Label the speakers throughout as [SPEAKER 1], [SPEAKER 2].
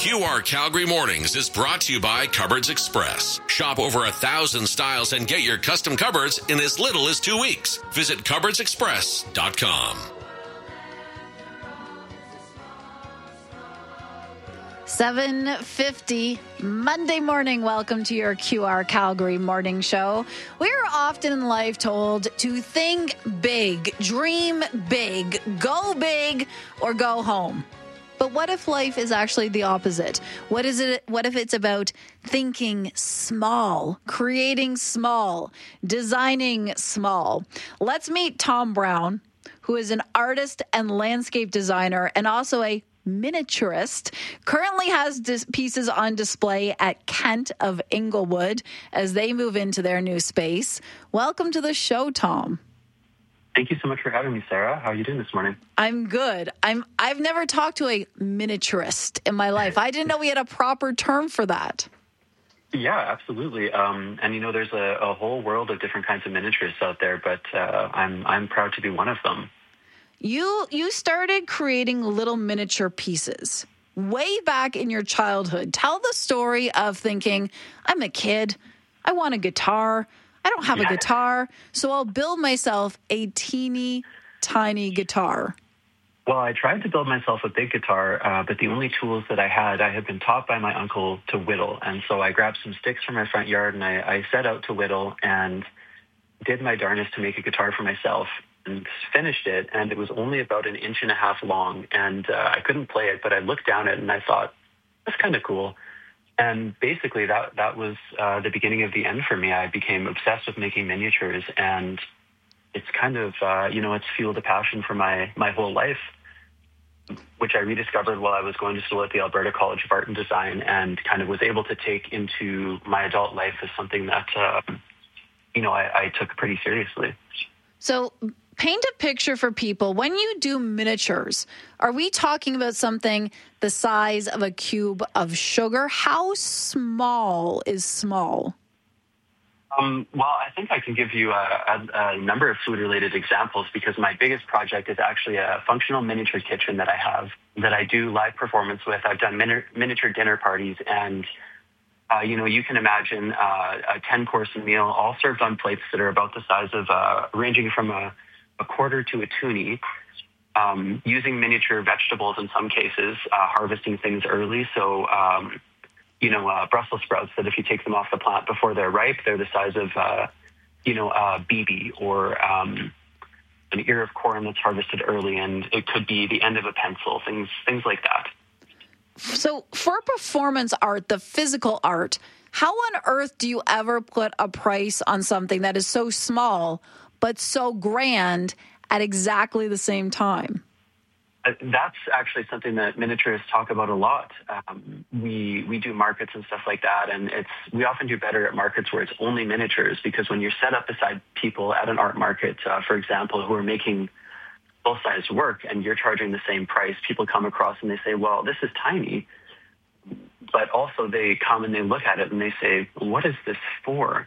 [SPEAKER 1] QR Calgary Mornings is brought to you by Cupboards Express. Shop over 1,000 styles and get your custom cupboards in as little as 2 weeks. Visit cupboardsexpress.com.
[SPEAKER 2] 7:50 Monday morning. Welcome to your QR Calgary Morning Show. We are often in life told to think big, dream big, go big, or go home. But what if life is actually the opposite? What if it's about thinking small, creating small, designing small? Let's meet Tom Brown, who is an artist and landscape designer and also a miniaturist. Currently has pieces on display at Kent of Inglewood as they move into their new space. Welcome to the show, Tom.
[SPEAKER 3] Thank you so much for having me, Sarah. How are you doing this morning?
[SPEAKER 2] I'm good. I've never talked to a miniaturist in my life. I didn't know we had a proper term for that.
[SPEAKER 3] Yeah, absolutely. And you know, there's a whole world of different kinds of miniaturists out there, but I'm proud to be one of them.
[SPEAKER 2] You started creating little miniature pieces way back in your childhood. Tell the story of thinking, I'm a kid, I want a guitar. I don't have a guitar, so I'll build myself a teeny tiny guitar.
[SPEAKER 3] Well, I tried to build myself a big guitar, but the only tools that I had been taught by my uncle to whittle. And so I grabbed some sticks from my front yard and I set out to whittle and did my darnest to make a guitar for myself and finished it. And it was only about 1.5 inches long. And I couldn't play it, but I looked down at it and I thought, that's kind of cool. And basically that was the beginning of the end for me. I became obsessed with making miniatures, and it's kind of, it's fueled a passion for my whole life, which I rediscovered while I was going to school at the Alberta College of Art and Design, and kind of was able to take into my adult life as something that, I took pretty seriously.
[SPEAKER 2] So paint a picture for people. When you do miniatures, are we talking about something the size of a cube of sugar? How small is small?
[SPEAKER 3] Well, I think I can give you a number of food-related examples, because my biggest project is actually a functional miniature kitchen that I have, that I do live performance with. I've done miniature dinner parties, and you can imagine a 10-course meal all served on plates that are about the size of, ranging from a quarter to a toonie, using miniature vegetables in some cases, harvesting things early. So, Brussels sprouts that if you take them off the plant before they're ripe, they're the size of, a BB, or an ear of corn that's harvested early, and it could be the end of a pencil, things like that.
[SPEAKER 2] So for performance art, the physical art, how on earth do you ever put a price on something that is so small but so grand at exactly the same time?
[SPEAKER 3] That's actually something that miniaturists talk about a lot. We do markets and stuff like that, and we often do better at markets where it's only miniatures, because when you're set up beside people at an art market, for example, who are making full-size work and you're charging the same price, people come across and they say, well, this is tiny. But also they come and they look at it and they say, what is this for?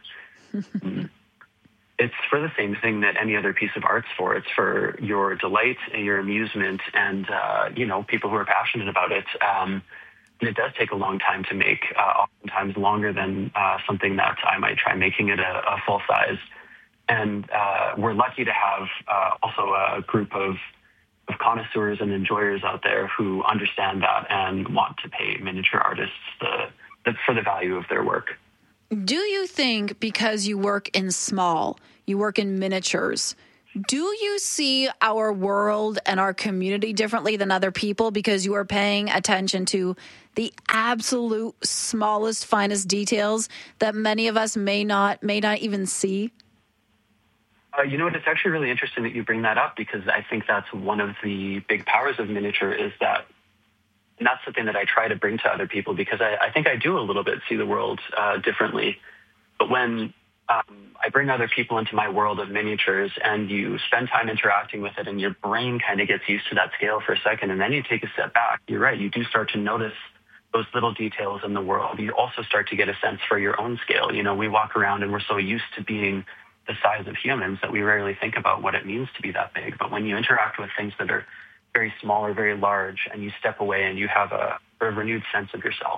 [SPEAKER 3] It's for the same thing that any other piece of art's for. It's for your delight and your amusement and, people who are passionate about it. And it does take a long time to make, oftentimes longer than something that I might try making it a full size. And we're lucky to have also a group of connoisseurs and enjoyers out there who understand that and want to pay miniature artists for the value of their work.
[SPEAKER 2] Do you think, because you work in small, you work in miniatures, do you see our world and our community differently than other people because you are paying attention to the absolute smallest, finest details that many of us may not even see?
[SPEAKER 3] It's actually really interesting that you bring that up, because I think that's one of the big powers of miniature, is that, and that's something that I try to bring to other people, because I think I do a little bit see the world differently. But when I bring other people into my world of miniatures and you spend time interacting with it and your brain kind of gets used to that scale for a second, and then you take a step back, you're right, you do start to notice those little details in the world. You also start to get a sense for your own scale. We walk around and we're so used to being the size of humans that we rarely think about what it means to be that big. But when you interact with things that are very small or very large, and you step away and you have a for a renewed sense of yourself.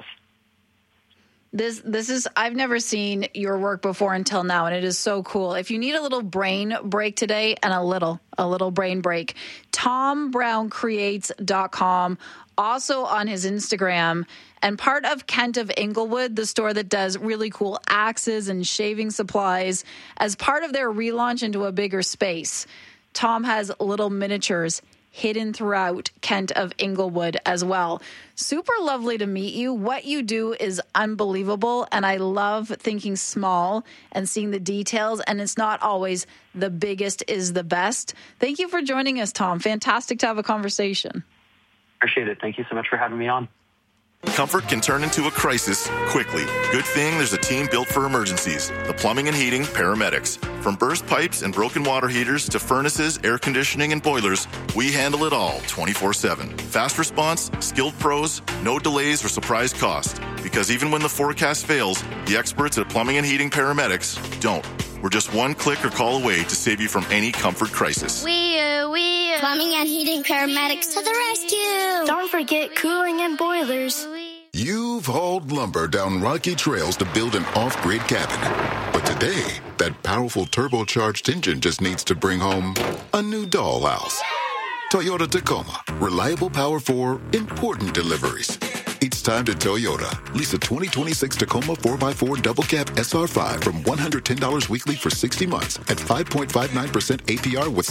[SPEAKER 2] This is, I've never seen your work before until now, and it is so cool. If you need a little brain break today, and a little brain break, TomBrownCreates.com, also on his Instagram, and part of Kent of Inglewood, the store that does really cool axes and shaving supplies, as part of their relaunch into a bigger space. Tom has little miniatures hidden throughout Kent of Inglewood as well. Super lovely to meet you. What you do is unbelievable, and I love thinking small and seeing the details, and it's not always the biggest is the best. Thank you for joining us, Tom. Fantastic to have a conversation.
[SPEAKER 3] Appreciate it. Thank you so much for having me on.
[SPEAKER 4] Comfort can turn into a crisis quickly. Good thing there's a team built for emergencies. The Plumbing and Heating Paramedics. From burst pipes and broken water heaters to furnaces, air conditioning, and boilers, we handle it all 24/7. Fast response, skilled pros, no delays or surprise cost. Because even when the forecast fails, the experts at Plumbing and Heating Paramedics don't. We're just one click or call away to save you from any comfort crisis.
[SPEAKER 5] Plumbing and Heating Paramedics to the rescue.
[SPEAKER 6] Don't forget cooling and boilers.
[SPEAKER 7] You've hauled lumber down rocky trails to build an off-grid cabin. But today, that powerful turbocharged engine just needs to bring home a new dollhouse. Toyota Tacoma. Reliable power for important deliveries. It's time to Toyota. Lease a 2026 Tacoma 4x4 double cab SR5 from $110 weekly for 60 months at 5.59% APR with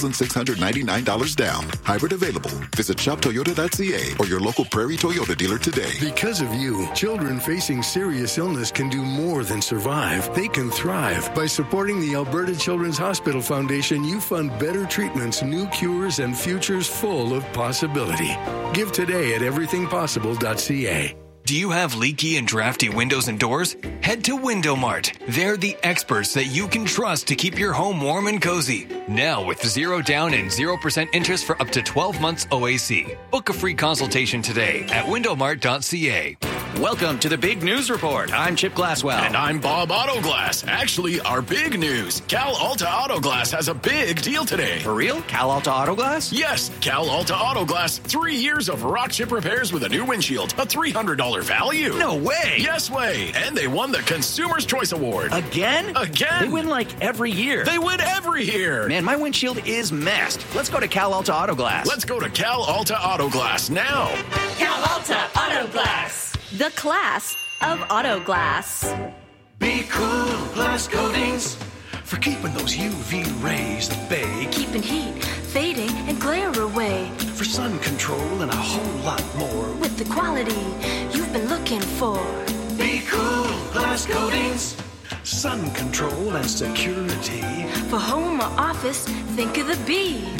[SPEAKER 7] $7,699 down. Hybrid available. Visit shoptoyota.ca or your local Prairie Toyota dealer today.
[SPEAKER 8] Because of you, children facing serious illness can do more than survive. They can thrive. By supporting the Alberta Children's Hospital Foundation, you fund better treatments, new cures, and futures full of possibility. Give today at everythingpossible.ca.
[SPEAKER 9] Do you have leaky and drafty windows and doors? Head to Window Mart. They're the experts that you can trust to keep your home warm and cozy. Now with 0 down and 0% interest for up to 12 months OAC. Book a free consultation today at windowmart.ca.
[SPEAKER 10] Welcome to the Big News Report. I'm Chip Glasswell.
[SPEAKER 11] And I'm Bob Autoglass. Actually, our big news. Cal Alta Autoglass has a big deal today.
[SPEAKER 10] For real? Cal Alta Autoglass?
[SPEAKER 11] Yes, Cal Alta Autoglass. 3 years of rock chip repairs with a new windshield. A $300 value.
[SPEAKER 10] No way.
[SPEAKER 11] Yes way. And they won the Consumer's Choice Award.
[SPEAKER 10] Again?
[SPEAKER 11] Again.
[SPEAKER 10] They win like every year.
[SPEAKER 11] They win every year.
[SPEAKER 10] Man, my windshield is messed. Let's go to Cal Alta Autoglass.
[SPEAKER 11] Let's go to Cal Alta Autoglass now.
[SPEAKER 12] Cal Alta Autoglass. The class of auto glass.
[SPEAKER 13] Be cool, glass coatings, for keeping those UV rays at bay.
[SPEAKER 6] Keeping heat, fading, and glare away.
[SPEAKER 13] For sun control and a whole lot more.
[SPEAKER 6] With the quality you've been looking for.
[SPEAKER 13] Be cool, glass coatings, sun control and security.
[SPEAKER 6] For home or office, think of the B.